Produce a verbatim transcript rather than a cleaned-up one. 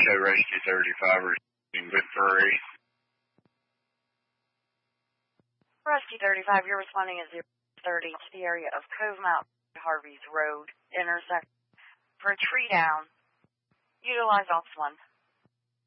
Show Rescue thirty-five receiving with three. Rescue thirty-five, you're responding at zero thirty to the area of Cove Mountain, Harvey's Road intersection. For a tree down, utilize Ops one.